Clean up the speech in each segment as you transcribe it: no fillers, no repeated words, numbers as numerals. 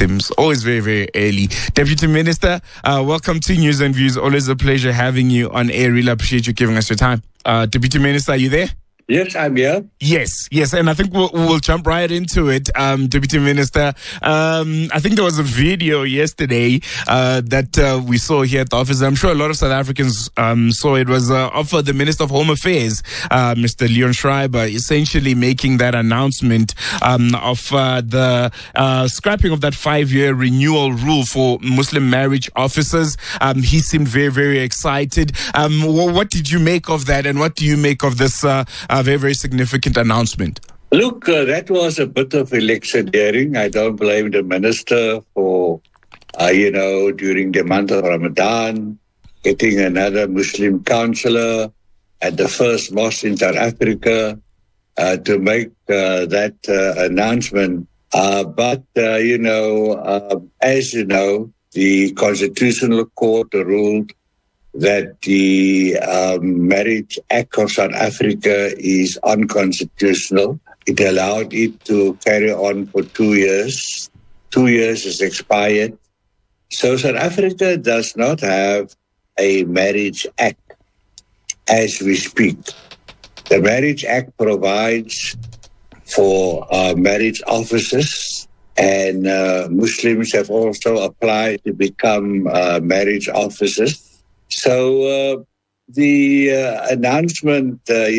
themes. Always very, very early. Deputy Minister, welcome to News and Views. Always a pleasure having you on air. Really appreciate you giving us your time. Deputy Minister, are you there? Yes, I'm here. Yes, and I think we'll jump right into it, Deputy Minister. I think there was a video yesterday that we saw here at the office. I'm sure a lot of South Africans saw it. Was of the Minister of Home Affairs, Mr. Leon Schreiber, essentially making that announcement of the scrapping of that 5-year renewal rule for Muslim marriage officers. He seemed very, very excited. What did you make of that, and what do you make of this very, very significant announcement? Look, that was a bit of electioneering. I don't blame the minister for, during the month of Ramadan, getting another Muslim councillor at the first mosque in South Africa to make that announcement. But as you know, the Constitutional Court ruled that the Marriage Act of South Africa is unconstitutional. It allowed it to carry on for 2 years. 2 years is expired. So South Africa does not have a Marriage Act as we speak. The Marriage Act provides for marriage officers, and Muslims have also applied to become marriage officers. So the announcement,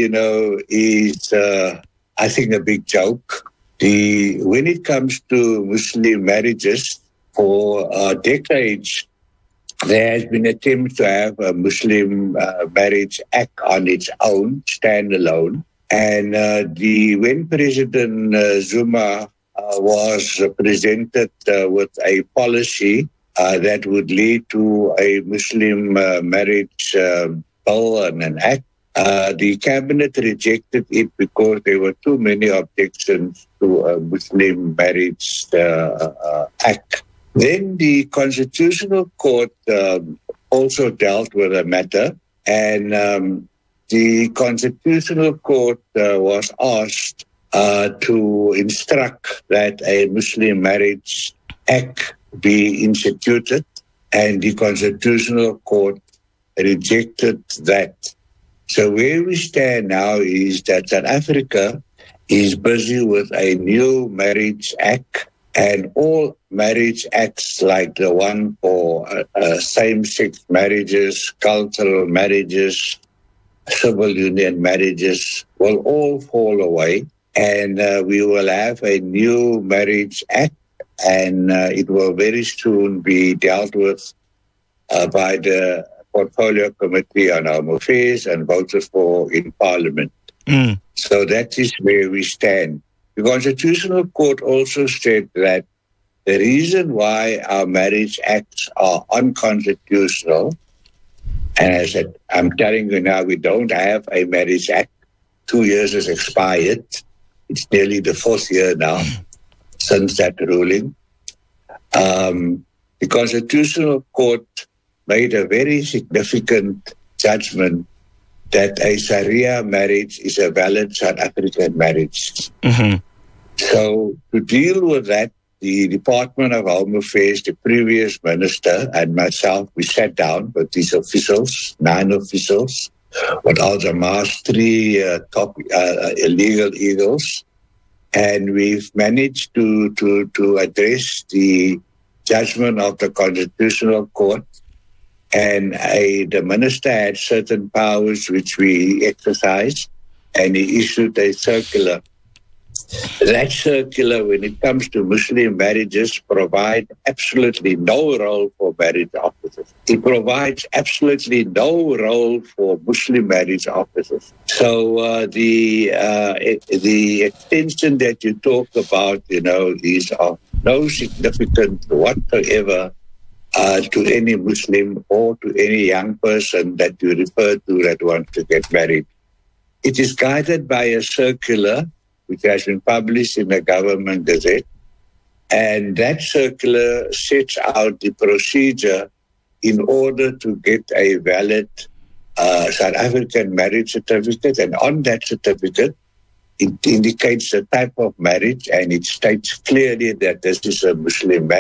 is, I think, a big joke. When it comes to Muslim marriages, for decades, there has been attempts to have a Muslim Marriage Act on its own, standalone. And when President Zuma was presented with a policy that would lead to a Muslim marriage bill and an act, the cabinet rejected it because there were too many objections to a Muslim marriage act. Then the Constitutional Court also dealt with the matter, and the Constitutional Court was asked to instruct that a Muslim marriage act be instituted, and the Constitutional Court rejected that. So where we stand now is that South Africa is busy with a new Marriage Act, and all marriage acts like the one for same-sex marriages, cultural marriages, civil union marriages will all fall away, and we will have a new Marriage Act, and it will very soon be dealt with by the Portfolio Committee on Home Affairs and voted for in Parliament. So that is where we stand. The Constitutional Court also said that the reason why our marriage acts are unconstitutional, and I said, I'm telling you now, we don't have a Marriage Act. 2 years has expired. It's nearly the 4th year now since that ruling. The Constitutional Court made a very significant judgment that a Sharia marriage is a valid South African marriage. Mm-hmm. So to deal with that, the Department of Home Affairs, the previous minister, and myself, we sat down with these officials, 9 officials, with Al Jamaah's 3 top illegal eagles, and we've managed to address the judgment of the Constitutional Court. And the minister had certain powers which we exercised, and he issued a circular. That circular, when it comes to Muslim marriages, provides absolutely no role for marriage officers. It provides absolutely no role for Muslim marriage officers. So the extension that you talk about, is of no significance whatsoever to any Muslim or to any young person that you refer to that wants to get married. It is guided by a circular which has been published in the Government Gazette, and that circular sets out the procedure in order to get a valid South African marriage certificate, and on that certificate it indicates the type of marriage, and it states clearly that this is a Muslim marriage.